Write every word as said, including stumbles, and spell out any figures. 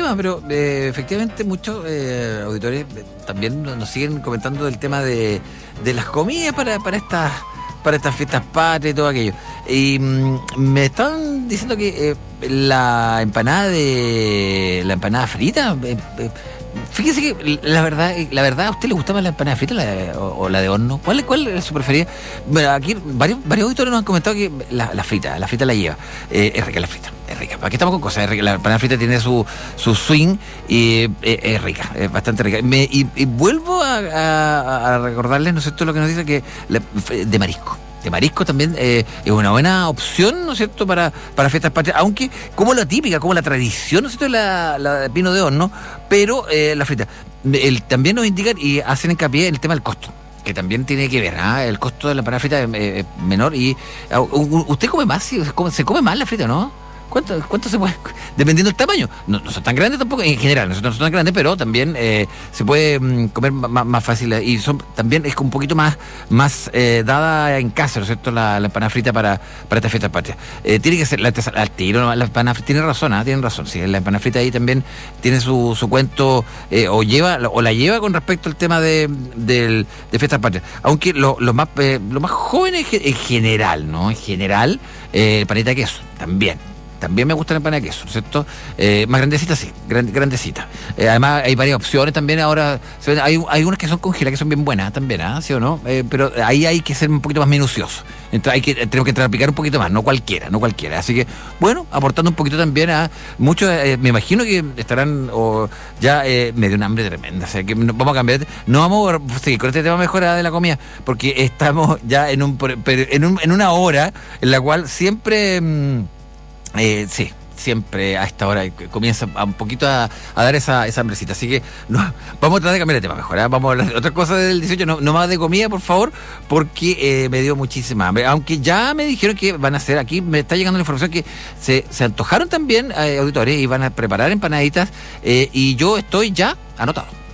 tema, pero eh, efectivamente muchos eh, auditores eh, también nos siguen comentando del tema de, de las comidas para, para estas para estas fiestas patrias y todo aquello. Y mmm, me estaban diciendo que eh, la empanada de la empanada frita, eh, eh, fíjese que la verdad, la verdad, ¿a usted le gusta más la empanada frita o la de, o, o la de horno? ¿Cuál, cuál es su preferida? Bueno, aquí varios, varios auditores nos han comentado que la, la frita, la frita la lleva. Eh, es rica la frita, es rica. ¿Para qué estamos con cosas? Es rica. La empanada frita tiene su, su swing y eh, es rica, es bastante rica. Me, y, y vuelvo a, a, a recordarles, ¿no es cierto?, lo que nos dice que la, de marisco. De marisco también eh, es una buena opción, ¿no es cierto?, para, para fiestas patrias, aunque como la típica, como la tradición, ¿no es cierto?, la, la de pino de horno, pero eh, la frita. El, también nos indican y hacen hincapié en el tema del costo, que también tiene que ver, ¿eh? El costo de la empanada frita es eh, menor y uh, usted come más, ¿sí? se come más la frita, ¿no? ¿Cuánto, ¿Cuánto se puede? Dependiendo del tamaño. No, no son tan grandes tampoco, en general, no son, no son tan grandes, pero también eh, se puede mm, comer más, más fácil. Y son también es un poquito más, más eh, dada en casa, ¿no es cierto?, la, la empanada frita para, para estas fiestas patrias. Eh, tiene que ser la, al tiro, ¿no? La empanada frita, tiene razón, ¿eh? Tienen razón. Sí, la empanada frita ahí también tiene su, su cuento, eh, o lleva o la lleva con respecto al tema de, de, de fiestas patrias. Aunque los lo más, eh, lo más jóvenes en general, ¿no? En general, eh, panita de queso, también. También me gusta la empanada de queso, ¿cierto? Eh, más grandecita, sí, grand, grandecita. Eh, además, hay varias opciones también ahora. Se ven, hay, hay unas que son congeladas, que son bien buenas también, ¿eh? ¿Sí o no? Eh, pero ahí hay que ser un poquito más minucioso. Entonces, hay que, tenemos que trapicar un poquito más, no cualquiera, no cualquiera. Así que, bueno, aportando un poquito también a muchos, eh, me imagino que estarán o ya eh, me dio un hambre tremenda. O sea, que no, vamos a cambiar, no vamos a seguir con este tema mejora de la comida, porque estamos ya en, un, en, un, en una hora en la cual siempre... Mmm, Eh, sí, siempre a esta hora comienza a un poquito a, a dar esa, esa hambrecita. Así que no, vamos a tratar de cambiar de tema mejor, ¿eh? Vamos a hablar de otra cosa del dieciocho, no, no más de comida, por favor, porque eh, me dio muchísima hambre. Aunque ya me dijeron que van a hacer, aquí me está llegando la información que se, se antojaron también, eh, auditores, y van a preparar empanaditas, eh, y yo estoy ya anotado.